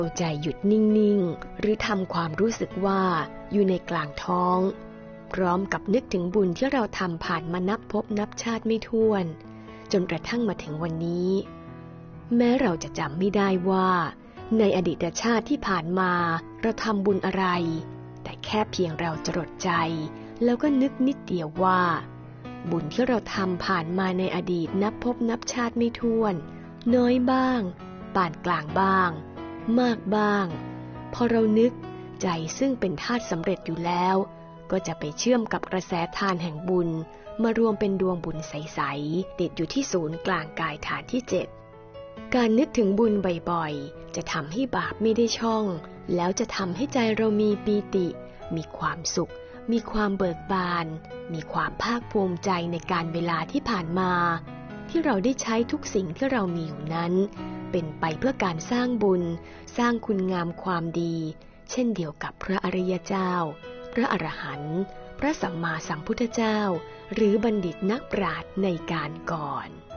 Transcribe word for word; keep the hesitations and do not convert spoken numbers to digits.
ใจหยุดนิ่งๆหรือทำความรู้สึกว่าอยู่ในกลางท้องพร้อมกับนึกถึงบุญที่เราทำผ่านมานับพบนับชาติไม่ถ้วนจนกระทั่งมาถึงวันนี้แม้เราจะจำไม่ได้ว่าในอดีตชาติที่ผ่านมาเราทำบุญอะไรแต่แค่เพียงเราจดใจแล้วก็นึกนิดเดียวว่าบุญที่เราทำผ่านมาในอดีตนับพบนับชาติไม่ถ้วนน้อยบ้างปานกลางบ้างมากบ้างพอเรานึกใจซึ่งเป็นธาตุสำเร็จอยู่แล้วก็จะไปเชื่อมกับกระแสทานแห่งบุญมารวมเป็นดวงบุญใสๆติดอยู่ที่ศูนย์กลางกายฐานที่เจ็ดการนึกถึงบุญบ่อยๆจะทำให้บาปไม่ได้ช่องแล้วจะทำให้ใจเรามีปีติมีความสุขมีความเบิกบานมีความภาคภูมิใจในการเวลาที่ผ่านมาที่เราได้ใช้ทุกสิ่งที่เรามีอยู่นั้นเป็นไปเพื่อการสร้างบุญสร้างคุณงามความดีเช่นเดียวกับพระอริยเจ้าพระอรหันต์พระสัมมาสัมพุทธเจ้าหรือบัณฑิตนักปราชญ์ในการก่อน